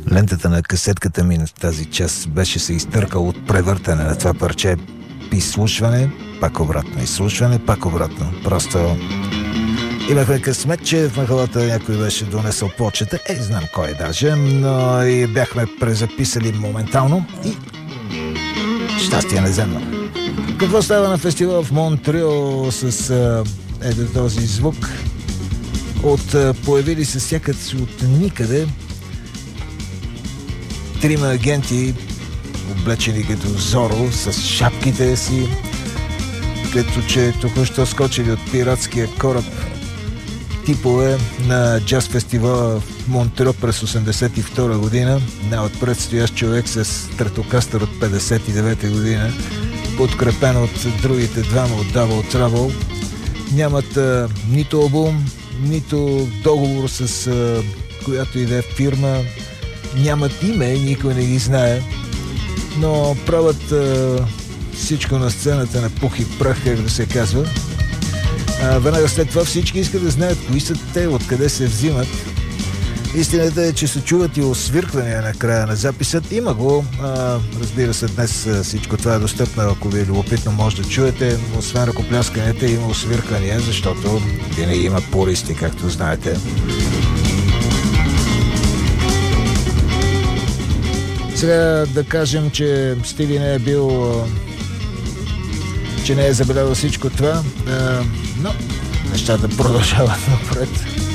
Лентата на касетката ми на тази част беше се изтъркал от превъртане на това парче. Изслушване, пак обратно, изслушване, пак обратно. Просто имахме късмет, че в махалата някой беше донесъл почета. Знам кой даже, но и бяхме презаписали моментално и щастие неземно. Какво става на фестивал в Монтреал с този звук? От появили се сякаш от никъде трима агенти, облечени като Зоро, с шапките си, като че току-що скочили от пиратския кораб, типове на джаз фестивала в Монтреал през 1982 година. Най-отпред стоящ човек с стратокастър от 1959 година, подкрепен от другите двама от Double Trouble. Нямат нито албум, нито договор с която и да е фирма. Нямат име, никой не ги знае, но правят всичко на сцената на пух и прах, как да се казва. Веднага след това всички искат да знаят кои са те, откъде се взимат. Истината е, че се чуват и освирквания на края на записът. Има го. Разбира се, днес всичко това е достъпно. Ако ви е любопитно, може да чуете. Освен ръкоплясканията, има освирквания, защото винаги има пористи, както знаете. Сега да кажем, че Стиви не е бил, че не е забелязал всичко това, но нещата продължават напред.